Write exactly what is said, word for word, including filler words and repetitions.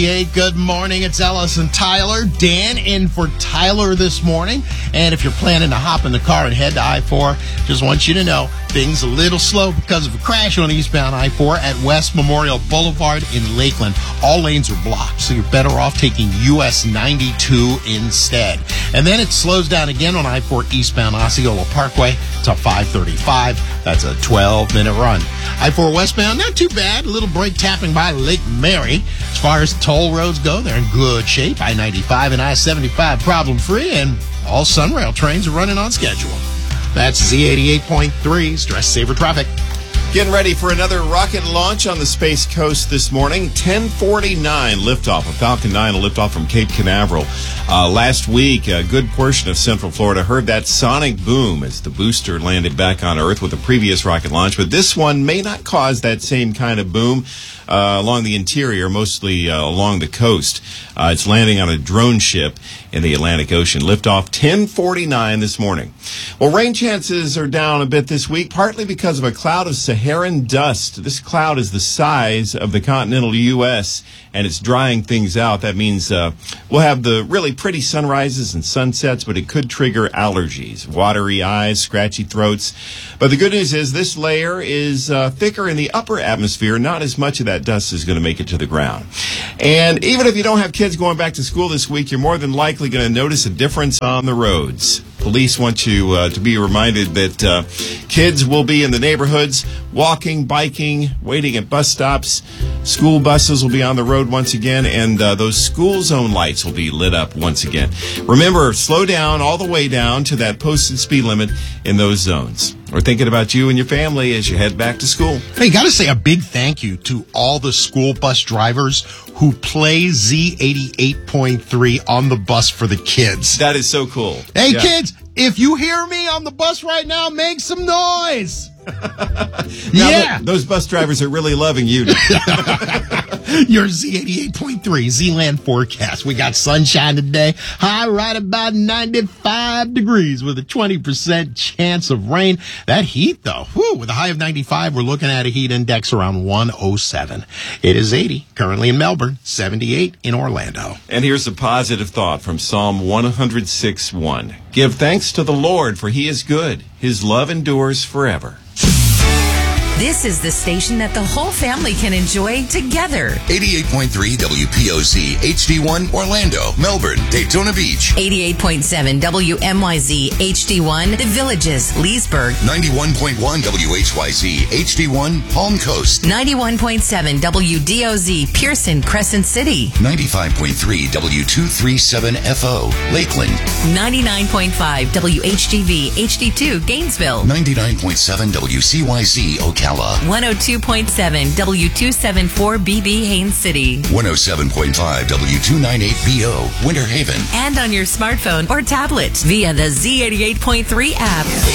Hey, good morning. It's Ellis and Tyler. Dan in for Tyler this morning. And if you're planning to hop in the car and head to I four, just want you to know things a little slow because of a crash on eastbound I four at West Memorial Boulevard in Lakeland. All lanes are blocked, so you're better off taking U S ninety-two instead. And then it slows down again on I four eastbound Osceola Parkway to five thirty-five. That's a twelve-minute run. I four westbound, not too bad. A little brake tapping by Lake Mary. As far as toll roads go, they're in good shape. I ninety-five and I seventy-five problem-free, and all Sunrail trains are running on schedule. That's Z eighty-eight point three, Stress Saver Traffic. Getting ready for another rocket launch on the Space Coast this morning. ten forty-nine liftoff of Falcon nine, a liftoff from Cape Canaveral. Uh, last week, a good portion of Central Florida heard that sonic boom as the booster landed back on Earth with a previous rocket launch. But this one may not cause that same kind of boom uh, along the interior, mostly uh, along the coast. Uh, it's landing on a drone ship in the Atlantic Ocean. Liftoff ten forty-nine this morning. Well, rain chances are down a bit this week, partly because of a cloud of Saharan dust. This cloud is the size of the continental U S, and it's drying things out. That means uh, we'll have the really pretty sunrises and sunsets, but it could trigger allergies, watery eyes, scratchy throats. But the good news is this layer is uh, thicker in the upper atmosphere. Not as much of that dust is going to make it to the ground. And even if you don't have kids going back to school this week, you're more than likely going to notice a difference on the roads. Police want you uh, to be reminded that uh, kids will be in the neighborhoods, walking, biking, waiting at bus stops. School buses will be on the road once again, and uh, those school zone lights will be lit up once again. Remember, slow down all the way down to that posted speed limit in those zones. We're thinking about you and your family as you head back to school. Hey, got to say a big thank you to all the school bus drivers who play Z eighty-eight point three on the bus for the kids. That is so cool. Hey, yeah. kids, if you hear me on the bus right now, make some noise. Now, yeah. th- those bus drivers are really loving you. Your Z eighty-eight point three Z-Land forecast. We got sunshine today. High right about ninety-five degrees with a twenty percent chance of rain. That heat, though, whew, with a high of ninety-five, we're looking at a heat index around one oh seven. It is eighty currently in Melbourne, seventy-eight in Orlando. And here's a positive thought from Psalm one oh six one. Give thanks to the Lord, for he is good. His love endures forever. This is the station that the whole family can enjoy together. eighty-eight point three W P O Z H D one Orlando, Melbourne, Daytona Beach. eighty-eight point seven W M Y Z H D one The Villages, Leesburg. ninety-one point one W H Y Z H D one Palm Coast. ninety-one point seven W D O Z Pearson, Crescent City. ninety-five point three W two thirty-seven F O Lakeland. ninety-nine point five W H G V H D two Gainesville. ninety-nine point seven W C Y Z Ocala. one oh two point seven W two seventy-four B B Haines City. one oh seven point five W two ninety-eight B O Winter Haven. And on your smartphone or tablet via the Z eighty-eight point three app.